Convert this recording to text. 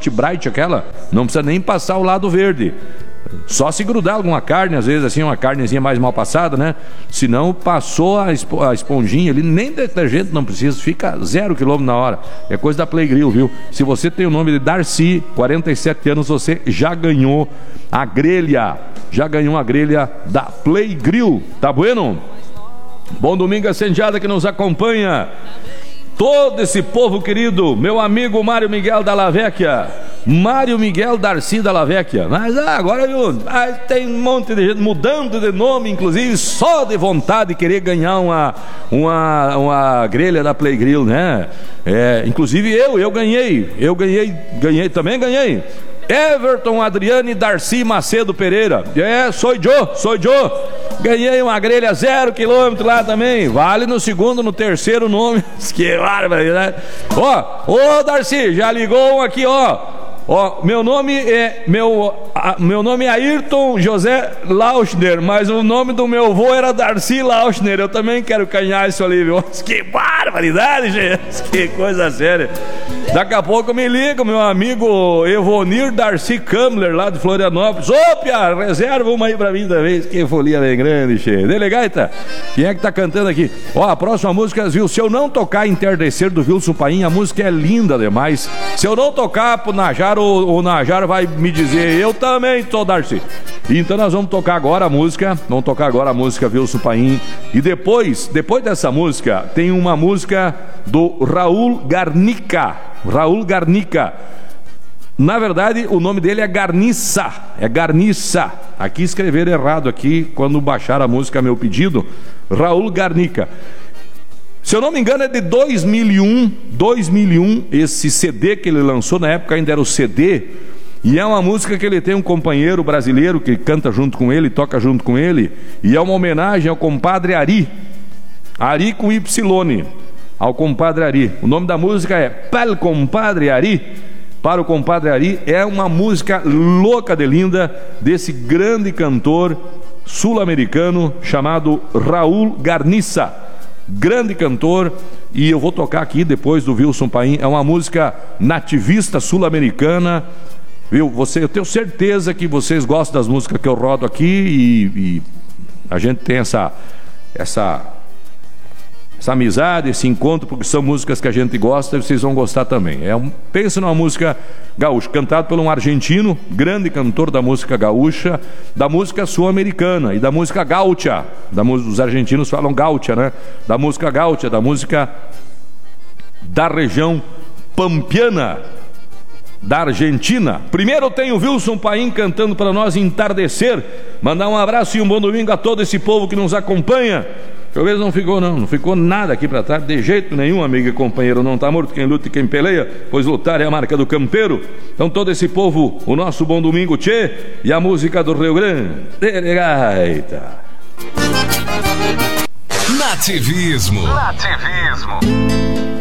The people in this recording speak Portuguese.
Forte Bright, aquela, não precisa nem passar o lado verde. Só se grudar alguma carne, às vezes assim, uma carnezinha mais mal passada, né? Se não, passou a esponjinha ali, nem detergente não precisa, fica 0 km na hora. É coisa da Play Grill, viu? Se você tem o nome de Darcy, 47 anos, você já ganhou a grelha. Já ganhou a grelha da Play Grill, tá bueno? Bom domingo, acendiada que nos acompanha. Todo esse povo querido, meu amigo Mário Miguel Dalla Vecchia, Mário Miguel Darcy Dalla Vecchia. Mas agora, viu, tem um monte de gente mudando de nome, inclusive só de vontade de querer ganhar uma grelha da Play Grill, né? Inclusive eu ganhei, também ganhei. Everton Adriane Darcy Macedo Pereira. Sou eu. Ganhei uma grelha 0 km lá também. Vale no segundo, no terceiro nome. Que barbaridade. Ô Darcy, já ligou um aqui, meu nome é Ayrton José Lauschner, mas o nome do meu avô era Darcy Lauschner. Eu também quero ganhar isso ali, viu? Que barbaridade, gente. Que coisa séria. Daqui a pouco me liga meu amigo Evonir Darcy Kamler, lá de Florianópolis. Ô, Pia, reserva uma aí pra mim também. Que folia bem grande, cheio. Delegaita, quem é que tá cantando aqui? A próxima música, viu? Se eu não tocar Entardecer do Wilson Paim, a música é linda demais. Se eu não tocar pro Najar, o Najar vai me dizer, eu também sou Darcy. Então nós vamos tocar agora a música, Wilson Paim. E depois dessa música, tem uma música do Raul Garnica. Na verdade, o nome dele é Garniça. Aqui escreveram errado aqui, quando baixaram a música, meu pedido. Raul Garnica. Se eu não me engano, é de 2001, esse CD que ele lançou, na época ainda era o CD, e é uma música que ele tem um companheiro brasileiro que canta junto com ele, toca junto com ele, e é uma homenagem ao compadre Ari com Y, ao compadre Ari. O nome da música é Para o Compadre Ari. É uma música louca de linda desse grande cantor sul-americano chamado Raul Garnica. Grande cantor, e eu vou tocar aqui depois do Wilson Paim. É uma música nativista sul-americana, viu? Eu tenho certeza que vocês gostam das músicas que eu rodo aqui, e a gente tem essa amizade, esse encontro, porque são músicas que a gente gosta e vocês vão gostar também. Pensa numa música gaúcha, cantado por um argentino, grande cantor da música gaúcha, da música sul-americana e da música gaúcha. Os argentinos falam gaúcha, né? Da música gaúcha, da música da região pampiana da Argentina. Primeiro tem o Wilson Paim cantando para nós Entardecer. Mandar um abraço e um bom domingo a todo esse povo que nos acompanha. Talvez não ficou nada aqui para trás, de jeito nenhum, amigo e companheiro. Não está morto quem luta e quem peleia, pois lutar é a marca do campeiro. Então todo esse povo, o nosso bom domingo, tchê, e a música do Rio Grande. Nativismo.